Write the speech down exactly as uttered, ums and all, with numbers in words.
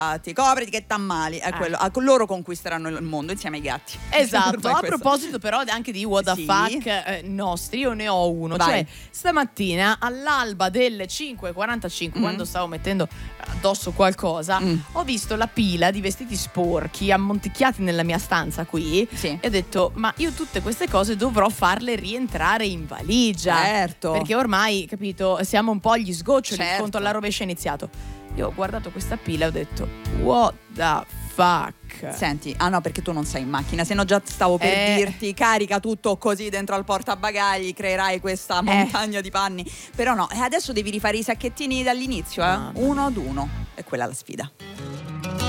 copriti che t'ammali, è quello, Eh. loro conquisteranno il mondo insieme ai gatti. Esatto, Fai a questo. proposito però anche di what the Sì. fuck eh, nostri, io ne ho uno. Vai. Cioè, stamattina all'alba delle cinque e quarantacinque, Mm. quando stavo mettendo addosso qualcosa, Mm. ho visto la pila di vestiti sporchi ammonticchiati nella mia stanza qui Sì. e ho detto, ma io tutte queste cose dovrò farle rientrare in valigia. Certo. Perché ormai, capito, siamo un po' agli sgoccioli, il Certo. conto alla rovescia è iniziato. Io ho guardato questa pila e ho detto, what the fuck? Senti, ah no, perché tu non sei in macchina, se no già stavo per Eh. dirti carica tutto così dentro al portabagagli, creerai questa montagna di panni. Però no, eh, adesso devi rifare i sacchettini dall'inizio, eh? Mamma mia. Uno ad uno. E quella è la sfida.